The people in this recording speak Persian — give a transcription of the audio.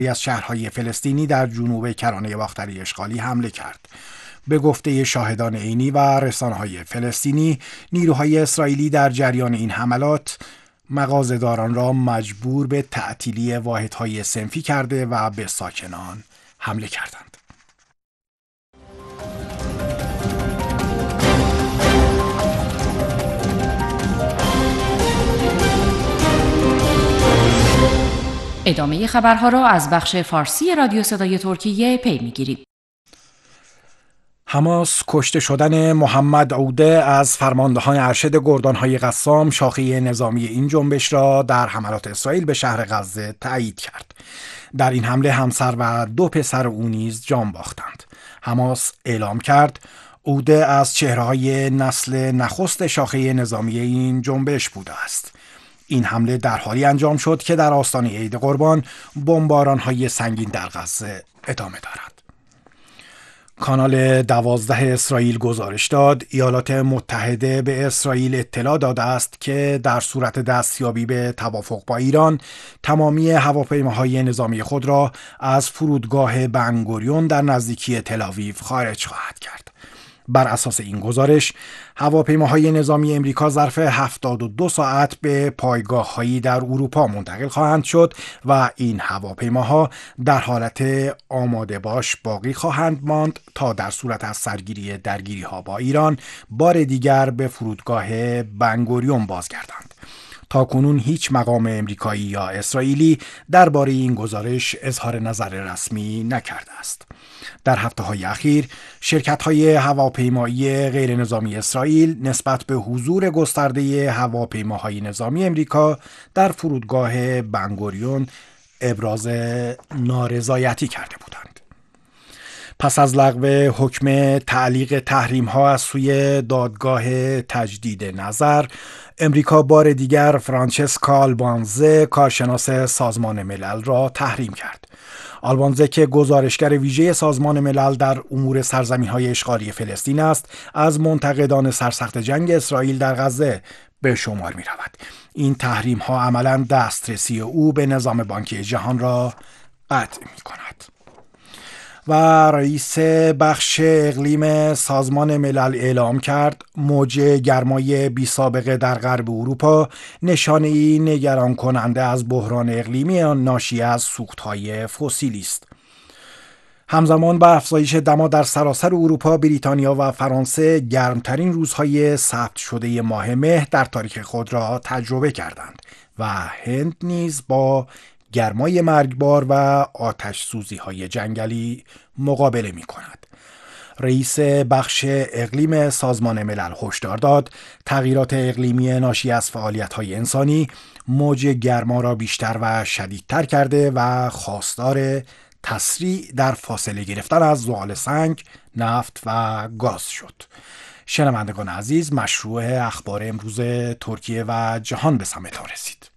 از شهرهای فلسطینی در جنوب کرانه باختری اشغالی حمله کرد. به گفته شاهدان عینی و رسانه‌های فلسطینی، نیروهای اسرائیلی در جریان این حملات مغازه‌داران را مجبور به تعطیلی واحدهای صنفی کرده و به ساکنان حمله کردند. ادامه خبرها را از بخش فارسی رادیو صدای ترکیه پی می‌گیریم. حماس کشته شدن محمد عوده از فرماندهان ارشد گردانهای قسام، شاخه نظامی این جنبش را در حملات اسرائیل به شهر غزه تایید کرد. در این حمله همسر و 2 پسر او نیز جان باختند. حماس اعلام کرد عوده از چهره‌های نسل نخست شاخه نظامی این جنبش بوده است. این حمله در حالی انجام شد که در آستانه عید قربان بمباران‌های سنگین در غزه ادامه دارد. کانال 12 اسرائیل گزارش داد ایالات متحده به اسرائیل اطلاع داده است که در صورت دستیابی به توافق با ایران تمامی هواپیماهای نظامی خود را از فرودگاه بنگوریون در نزدیکی تل‌آویو خارج خواهد کرد. بر اساس این گزارش هواپیماهای نظامی امریکا ظرف 72 ساعت به پایگاه‌هایی در اروپا منتقل خواهند شد و این هواپیماها در حالت آماده باش باقی خواهند ماند تا در صورت از سرگیری درگیری‌ها با ایران بار دیگر به فرودگاه بنگوریون بازگردند. تاکنون هیچ مقام امریکایی یا اسرائیلی درباره این گزارش اظهار نظر رسمی نکرده است. در هفته‌های اخیر شرکت‌های هواپیمایی غیر نظامی اسرائیل نسبت به حضور گسترده هواپیماهای نظامی امریکا در فرودگاه بنگوریون ابراز نارضایتی کرده بودند. پس از لغو حکم تعلیق تحریم‌ها از سوی دادگاه تجدید نظر، امریکا بار دیگر فرانچسکا آلبانزه، کارشناس سازمان ملل را تحریم کرد. آلبانزه که گزارشگر ویژه سازمان ملل در امور سرزمین‌های اشغالی فلسطین است، از منتقدان سرسخت جنگ اسرائیل در غزه به شمار می‌رود. این تحریم‌ها عملاً دسترسی او به نظام بانکی جهان را قطع می‌کند. و رئیس بخش اقلیم سازمان ملل اعلام کرد موج گرمای بی سابقه در غرب اروپا نشانه‌ای نگران کننده از بحران اقلیمی ناشی از سوخت‌های فسیلی است. همزمان با افزایش دما در سراسر اروپا، بریتانیا و فرانسه گرمترین روزهای ثبت شده ماه مه در تاریخ خود را تجربه کردند و هند نیز با گرمای مرگبار و آتش سوزی های جنگلی مقابله می کند. رئیس بخش اقلیم سازمان ملل هشدار داد تغییرات اقلیمی ناشی از فعالیت های انسانی موج گرما را بیشتر و شدیدتر کرده و خواستار تسریع در فاصله گرفتن از زغال سنگ، نفت و گاز شد. شنوندگان عزیز، مشروع اخبار امروز ترکیه و جهان به سمتان رسید.